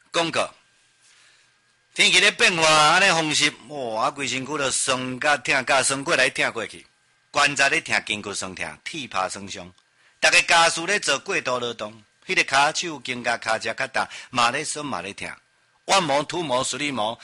广告。天气咧变化，安尼风湿，哇，规身躯都酸甲痛，甲酸过来痛过去，关节咧痛，筋骨酸痛，体魄酸伤。逐个家属咧做过度劳动，迄个骹手肩胛骹只较重，嘛咧酸嘛咧痛。弯摩、突摩、实力摩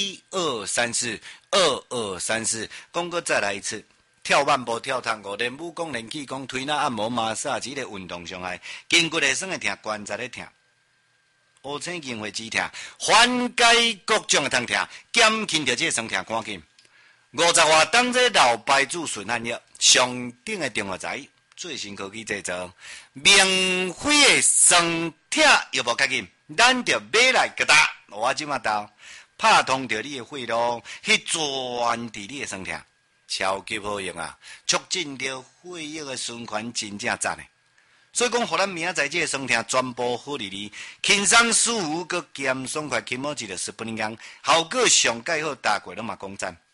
，1、2、3、4，2、2、3、4，讲过再来一次。跳慢步、跳探戈、练武功、练气功、推拿、按摩、马杀，一个运动伤害，筋骨会酸会痛，关节咧痛。乌青筋会止痛，缓解各种的疼痛，减轻着这酸痛赶紧。50瓦当这老白煮顺汗药，上顶的中药材，最新科技制造，免费的酸痛药物赶紧，咱着买来给他。我即马到，拍通着你的血路，去转治你的酸痛，超级好用啊！促进着血液的循环，真正赞的。所以讲，互咱明仔载这个酸痛全部好利利，轻松舒服，佮咸爽快，起码一个10分钟，效果上介好，大过拢嘛讲赞。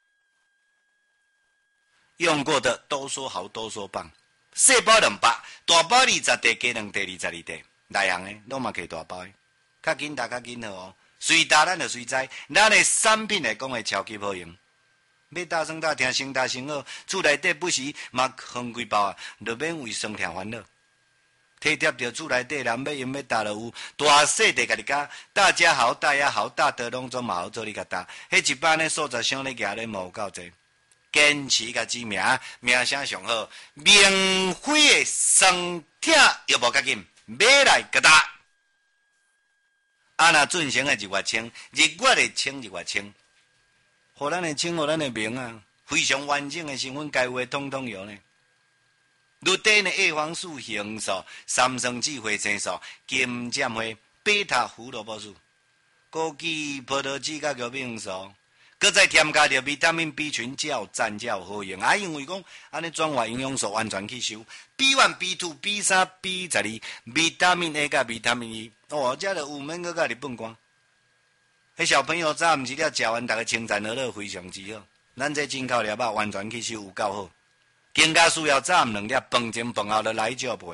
用过的都说好，都说棒。小包200，大包20袋，加2袋22袋，内行的拢嘛给大包的，较紧打较紧好哦。随打咱就随知，咱的产品来讲会超级好用。要大声大听，声大声好，厝内底不时嘛放几包啊，就免为酸痛烦恼。体贴着厝内底人要用要打就有，大细地家己教，大家好，大家好，大德拢总嘛好做你甲打，迄一班的素材箱咧举咧无够济，坚持甲知名，名声上好，免费的酸痛药物较紧，买来甲打。若准成的日月清，日月的清日月清，互咱的清，互咱的明啊，非常完整的成分，该有的统统有呢。绿地呢 A 黄素、红素、三酸酯、花青素、金针花、贝塔胡萝卜素、枸杞、葡萄籽、甲玉米黄素，搁再添加着维他命 B 群，较赞较好用。因为讲安尼转化营养素完全吸收 B1、B2、B3、B12，维他命 A 甲维他命 E， 这就有免搁甲日本关。迄小朋友早毋是了，食完逐个清赞好了，非常之好。咱这进口粒仔完全吸收有够好。更加需要早2粒，饭前饭后就来照背。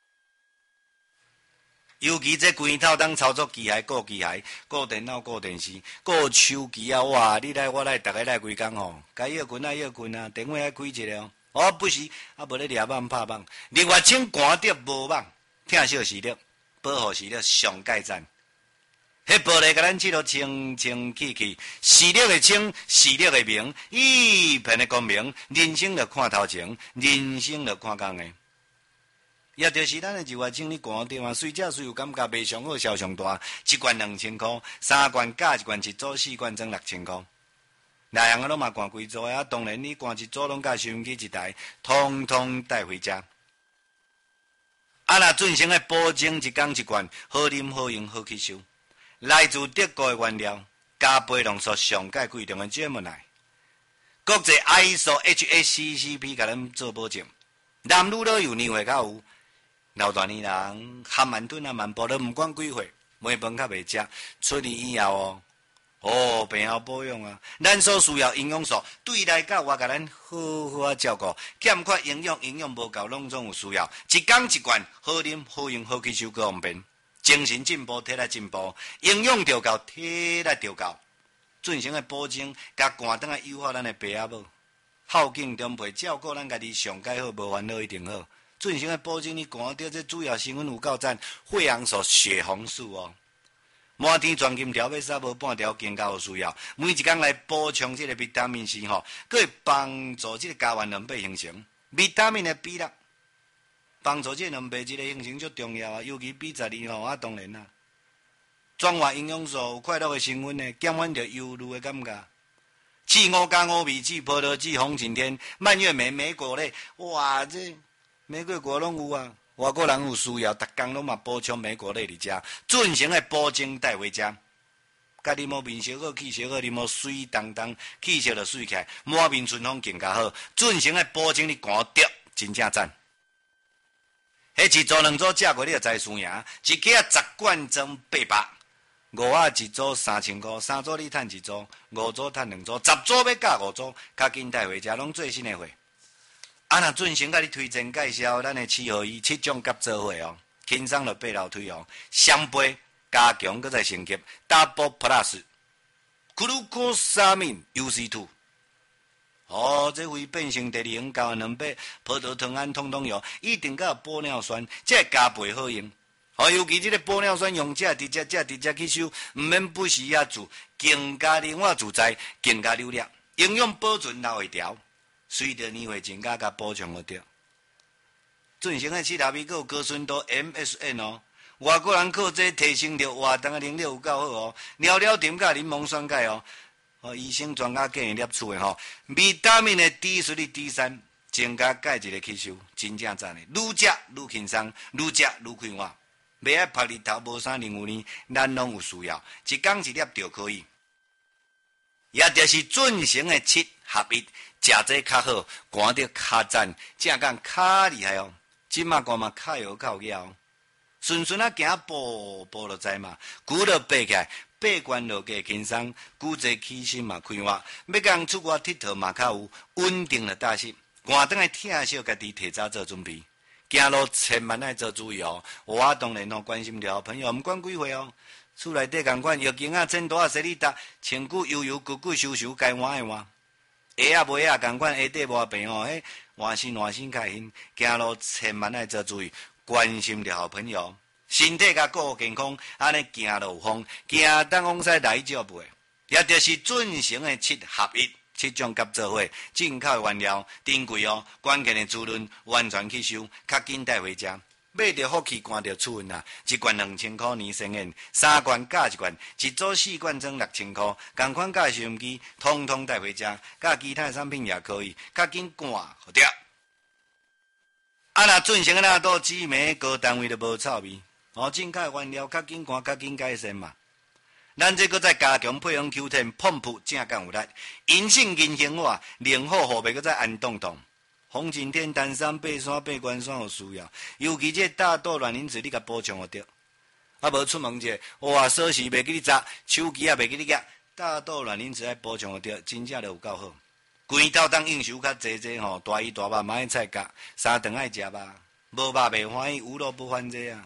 尤其这规套当操作机械、顾机械、顾电脑、顾电视、顾手机啊！哇，你来我来，逐个来规工吼，该要困啊要困啊，电话爱开一个哦。不是，无咧抓网拍网，日月清寒得无网，听小视力，保护视力上界赞。迄玻璃甲咱切到清清气气，视力的清，视力的明，一片的光明，人生就看头前，人生就看工的。也就是咱的日月清，你寒着嘛，随有感觉卖上好，销上大，一罐2000块，3罐加一罐一组，4罐装6000块。内行的拢嘛灌几组啊，当然你灌一组拢甲收音机一台，通通带回家。若准成的保证一工一罐，好啉好用好吸收。来自德国的原料，加倍浓缩上界贵重的芥末奶，国际 ISO HACCP 甲咱做保证，男女老幼年岁较有，老大年人含慢吞啊慢步都毋管几岁，糜饭较袂食，出年以后病后保养啊，咱所需要营养素对来到我甲咱好好啊照顾，欠缺营养无够，拢总有需要，一工一罐，好啉好用好吸收个方便。精神进步，体力进步，营养调高，体力调高，准成的保证，甲寒顿啊优化咱的爸仔母，孝敬长辈，照顾咱家己上介好，无烦恼一定好。准成的保证，你寒到这主要成分有够赞，血红素、血红素哦，满天全金条要杀无半条，更加有需要。每一工来补充这个维他命 C 吼，可以帮助这个睾丸卵白形成，维他命的比例。帮助这卵白质的形成最重要啊，尤其B12吼当然啦，转化营养素有快乐的成分呢，减缓着忧虑的感觉。气5加5米气葡萄籽、红景天、蔓越莓、莓果类，哇，这玫瑰果拢有啊。外国人有需要，逐工拢嘛补充莓果类伫遮，准成的保证带回家。家己面色好，气色好，你莫水当当，气色就水起来，满面春风更加好。准成的保证你寒着真正赞。迄一组2组食过，你就知输赢。一家10罐装800，5一组3000块，3组你趁1组，5组趁2组，10组要加5组，较紧带回家，拢最新的货。若准成甲你推荐介绍咱的7合1 7种甲做伙哦，轻松就爬楼梯哦，双倍加强搁再升级 Double Plus Glucosamine UC2。这位变成第二型胶2倍葡萄糖胺通通药，一定甲玻尿酸，这加倍好用。尤其这个玻尿酸用直接去收，唔免不时啊做，更加灵活自在，更加流利，营养保存留会条，随着年岁增加，甲补充得到。进行的7味有高纯度 MSM 哦，外国人靠这提升着活动的能力有够好哦，尿尿甜甲柠檬酸钙哦。医生专家建议摄取的维他命的 D3、D3， 增加钙质的吸收，真正赞的。愈食愈轻松，愈食愈快活。袂爱晒日头，无啥任务呢，咱拢有需要，一天一粒就可以。也就是准成的7合1，食这较好，寒得较赞，正讲较厉害哦。即马寒嘛较有够巧，顺顺啊行步就知嘛，骨头爬起来。爬关落加轻松，骨质起身嘛开活，要讲出外佚佗嘛较有稳定的踏实。寒顿的疼惜家己提早做准备，行路千万要做注意哦。我当然关心着朋友，毋管几岁哦，厝内底共款，药镜啊、剪刀啊、洗里搭，身躯油油、骨骨收收，该换的换。鞋啊、袜啊共款，下底磨平哦，换新开心。行路千万要做注意，关心着好朋友。身体甲顾健康，安尼行路有风，行当往西来照袂，也就是准成的7合1，7种合做伙，进口原料珍贵哦，关键的滋润完全吸收，较紧带回家。买着福气，赶着厝运啊！一罐2000块年生宴，3罐加1罐，一组4罐装6000块，同款加收音机，通通带回家。加其他产品也可以，较紧赶好掉。若准成那都紫莓高单位都无臭味。进口原料较紧赶较紧改善嘛，咱这个再加强配方 Q10 碰扑正干有力，银杏银杏化，灵好后背个再安动动。红景天、丹山、爬山、爬关山有需要，尤其这大豆卵磷脂你甲补充得着。无出门者，哇，锁匙袂记你砸，手机也袂记你夹，大豆卵磷脂爱补充得着，真正就有够好。规头当应酬较济大鱼大肉嘛爱菜夹，3顿爱食肉，无肉袂欢喜，有肉不欢这啊。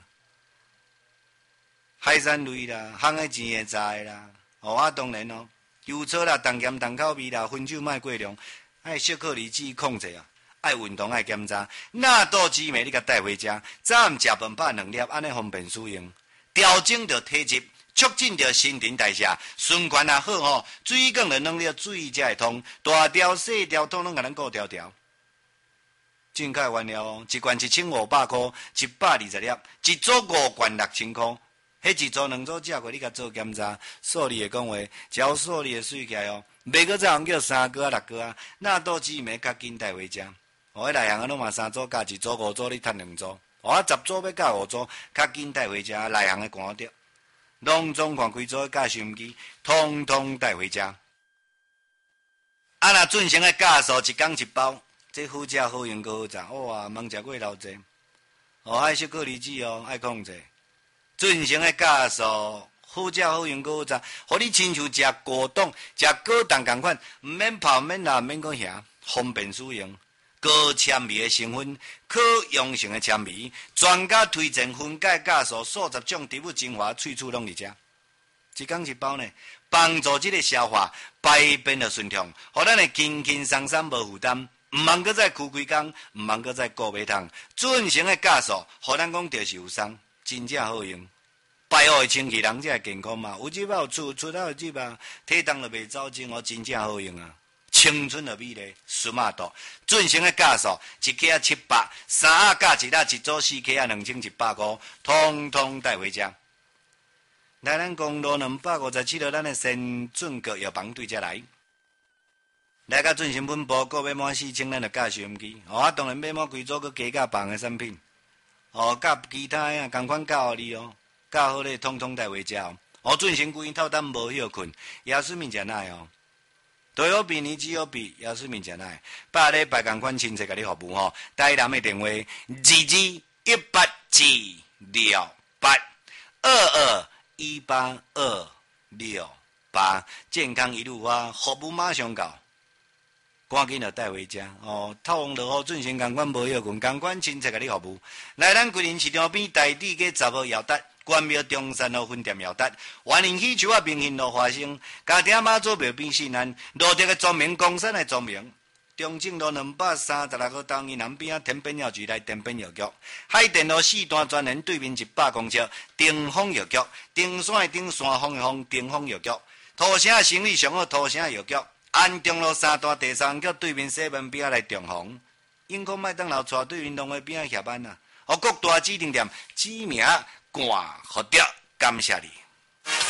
海产类啦，烘的钱的炸的啦，当然油炒啦、重咸重口味啦，薰酒莫过量，爱小克力剂控制啊，爱运动爱检查。纳豆紫莓你甲带回家，早暗食饭饱2粒，安尼方便使用，调整着体质，促进着新陈代谢，循环也好水管的能力水才会通，大条细条统统甲咱顾条条。进口原料一罐1500块，120粒，一组5罐6000块。迄一组2组食过，你甲做检查，数理会讲话，只数理会水起来袂搁再叫3个6个纳豆紫莓较紧带回家。迄内行拢嘛3组加1组5组，你趁2组。10组要加5组，较紧带回家。内行的赶着，拢总看开组加收音机，通通带回家。若准成的酵素一天1包，这好食好用搁好食，哇，茫食过老济。爱小颗粒子爱控制。准成的酵素，好食好用搁好食，互你亲像食果冻、食果冻共款，毋免泡、毋免辣、毋免搁咸，方便使用。高纤维的成分，可溶性的纤维，专家推荐分解酵素数10种植物精华萃取拢伫遮。一天1包呢，帮助这个消化排便的顺畅，互咱的轻轻松松无负担，毋茫搁再哭规工，毋茫搁再顾袂通。准成的酵素，互咱讲着是有送。真正好用，排好的清气，人才会健康嘛。有入有出，出有入啊，体重就袂走精真正好用啊。青春的美丽，舒马度，准成的酵素，1克啊700，3盒加1盒，1组4克啊2100块，通通带回家。来咱公路257号，咱的先准国药房对遮来。来甲准成本部，购买满4000，咱就加收音机。当然买满规组，佮加价房的产品。甲其他啊，共款教你教好咧，通通带回家准成规透当无休困，也是物件来都有比你只有比，也是物件来。8礼拜共款亲切甲你服务台南的电话22182682218268，健康一路花，服务马上到。赶紧就带回家透风落雨准成共款无休困，共款亲切甲你服务。来咱桂林市场边台底个10号摇达关庙中山路分店姚达，万年喜树啊，明hin路花生，家庭妈祖庙边西南，路德的庄名，江山的庄名。中正路236号东南边啊，天边药局来天边药局，海淀路4段专园对面100公尺，丁峰药局，丁山的丁山峰的峰，丁峰药局，土城生意上好，土城药局，安中路3段第3局对面西门边啊来中红，永康麦当劳带对面农会边啊下班啊，各大指定店指名挂合着，感谢你。